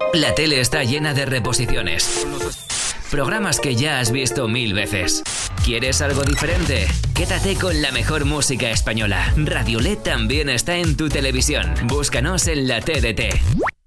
La tele está llena de reposiciones. Programas que ya has visto 1000 veces. ¿Quieres algo diferente? Quédate con la mejor música española. Radiolet también está en tu televisión. Búscanos en la TDT.